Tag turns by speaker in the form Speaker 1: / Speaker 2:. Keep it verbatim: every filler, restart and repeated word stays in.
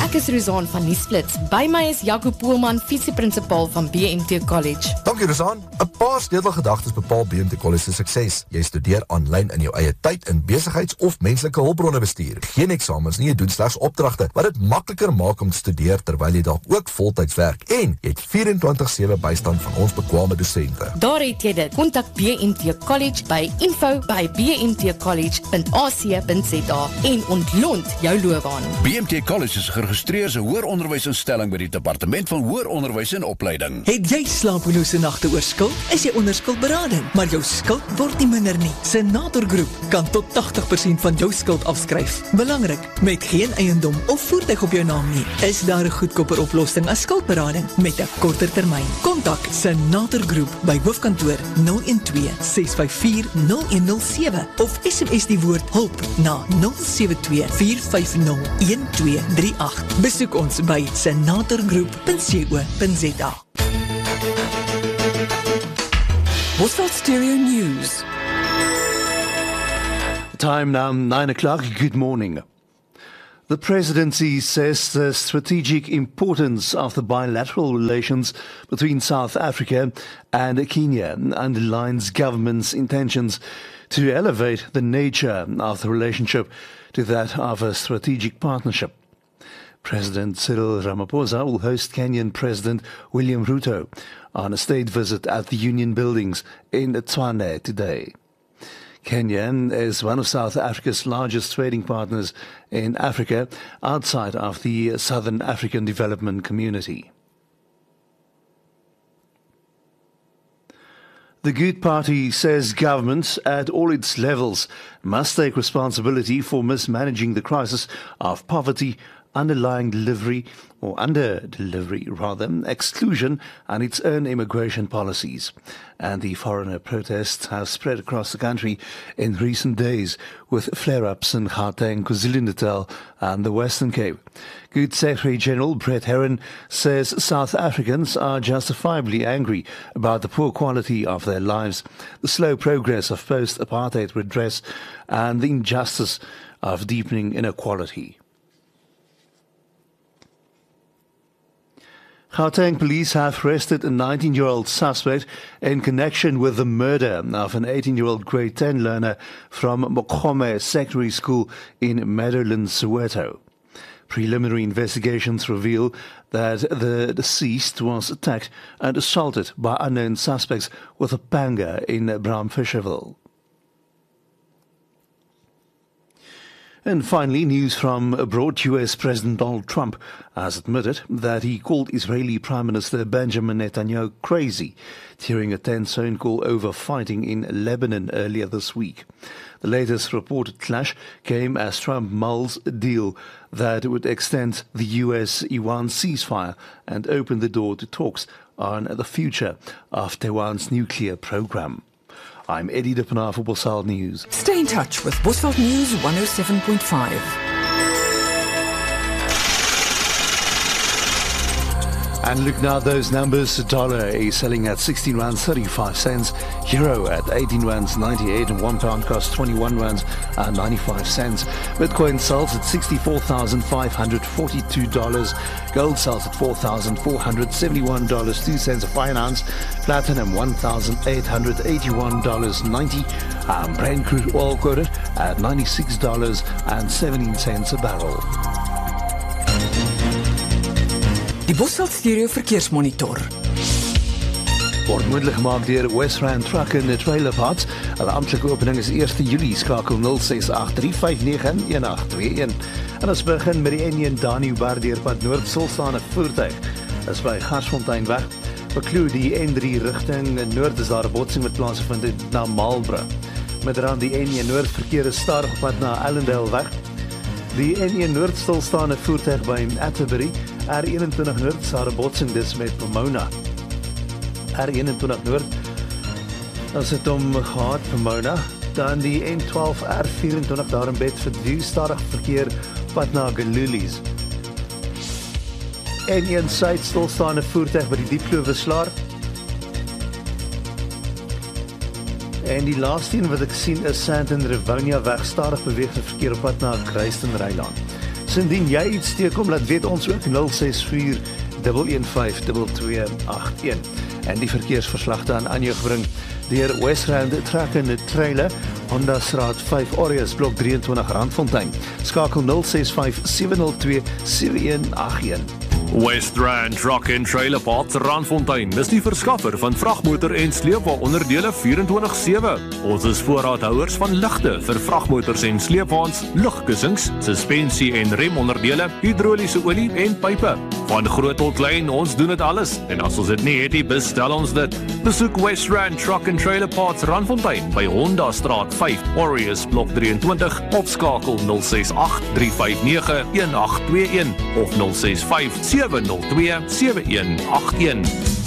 Speaker 1: Ek is Rosanne van Nuusflits. By my is Jaco Poelman, visieprinsipal van B M T College.
Speaker 2: Dankie Rosanne. 'n Paar sleutelgedagtes bepaal B M T College se sukses. Jy studeer aanlyn in jou eie tyd in besigheids- of menslike hulpbronne bestuur. Geen eksamens nie, jy doen slegs opdragte, wat dit makliker maak om te studeer terwyl jy dalk ook voltyds werk. En jy het vierentwintig sewe bystand van ons bekwame dosente.
Speaker 1: Daar het jy dit. Kontak B M T College by info by b m t college punt a c punt z a en ontlont jou loopbaan.
Speaker 3: B M T College is geregistreer as 'n hoëronderwysinstelling by die Departement van Hoëronderwys en Opleiding.
Speaker 4: Het jy slapelose nagte oor skuld? Is jy onder skuldberading, maar jou skuld word nie minder nie. Senator Groep kan tot tachtig persent van jou skuld afskryf. Belangrik, met geen eiendom of voertuig op jou naam nie, is daar 'n goedkoper oplossing as skuldberading met 'n korter termyn. Kontak Senator Groep by hoofkantoor nul een twee ses vyf vier nul een nul sewe of S M S die woord hulp na nul sewe twee vier vyf nul een twee drie agt. Besoek ons by senator groep punt co punt z a. Bosveld Stereo News.
Speaker 5: Time now, nine o'clock. Good morning. The presidency says the strategic importance of the bilateral relations between South Africa and Kenya underlines government's intentions to elevate the nature of the relationship to that of a strategic partnership. President Cyril Ramaphosa will host Kenyan President William Ruto on a state visit at the Union Buildings in Tshwane today. Kenya is one of South Africa's largest trading partners in Africa outside of the Southern African Development Community. The Good Party says governments at all its levels must take responsibility for mismanaging the crisis of poverty, underlying delivery, or under delivery rather, exclusion and its own immigration policies. Anti-foreigner protests have spread across the country in recent days with flare-ups in Gauteng, KwaZulu-Natal and the Western Cape. Good Secretary-General Brett Herron says South Africans are justifiably angry about the poor quality of their lives, the slow progress of post-apartheid redress and the injustice of deepening inequality. Gauteng police have arrested a nineteen-year-old suspect in connection with the murder of an eighteen-year-old grade ten learner from Mokgome Secondary School in Meadowlands, Soweto. Preliminary investigations reveal that the deceased was attacked and assaulted by unknown suspects with a panga in Bramfisherville. And finally, news from abroad. U S President Donald Trump has admitted that he called Israeli Prime Minister Benjamin Netanyahu crazy during a tense phone call over fighting in Lebanon earlier this week. The latest reported clash came as Trump mulls a deal that would extend the U S Iran ceasefire and open the door to talks on the future of Taiwan's nuclear program. I'm Eddie Dippenaar for Bosveld News.
Speaker 4: Stay in touch with Bosveld News one oh seven point five.
Speaker 5: And look now, those numbers. The dollar is selling at sixteen rands thirty-five cents, euro at eighteen rands ninety-eight, and one pound costs twenty-one rands and ninety-five cents. Bitcoin sells at sixty-four thousand five hundred forty-two dollars. Gold sells at four thousand four hundred seventy-one dollars and two cents a fine ounce. Platinum one thousand eight hundred eighty-one dollars and ninety cents. Um, Brent crude oil quoted at ninety-six dollars and seventeen cents a barrel.
Speaker 4: Die Bosveld Stereo Verkeersmonitor.
Speaker 5: Word moontlik gemaak deur West Rand Truck and Trailer Parts. Hulle amptelike opening is eerste Julie, skakel nul ses agt drie vyf nege een agt twee een. En ons begin met die N een Daniël-Bardeerpad Noord, stilstaande voertuig. Dit is by Garsfonteinweg. Bekloe die N drie rigting noord is daar 'n botsing wat plaasvind na Marlborough. Met raan die N een Noord verkeer is stadig op pad na Allendale weg. Die N een Noord stilstaande voertuig by Atterbury. R eenentwintig Noord is daar 'n botsing dis met Pomona. R eenentwintig Noord, as het om gehad Pomona, dan die N twaalf R vyerentwintig daar in Bedford, stadig verkeer pad na Galulies. N een Suid stilstaande voertuig by die Diepkloof-Wislaar. En die laaste een wat ek sien is Sandton Rivonia weg, stadig beweegde verkeer op pad na Grayston Rylaan. So indien jy iets teekom, laat weet ons ook nul ses vier een een vyf twee twee agt een. En die verkeersverslag dan aan jou gebring deur Westland Truck and Trailer, Honda Straat vyf Aureus blok drieëntwintig Randfontein. Skakel nul ses vyf sewe nul twee sewe een agt een.
Speaker 6: Westland Truck and Trailer Park Randfontein is die verskaffer van vragmotor en sleepwa-onderdele vierentwintig sewe. Ons is voorraadhouers van ligte vir vragmotors en sleepwaens, lugkussings, suspensie en remonderdele, hidroliese olie en pype. Van groot tot klein, ons doen dit alles. En as ons dit nie het nie, bestel ons dit. Besoek Westland Truck and Trailer Park Randfontein by Honda Straat vyf Aureus blok drieëntwintig of skakel nul ses agt drie vyf nege een agt twee een of nul ses vyf sewe nul twee sewe een agt een.